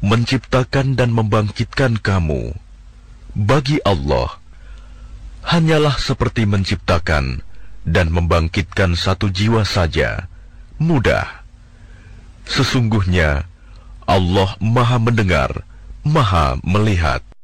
menciptakan dan membangkitkan kamu. Bagi Allah, hanyalah seperti menciptakan dan membangkitkan satu jiwa saja, mudah. Sesungguhnya Allah Maha Mendengar, Maha Melihat.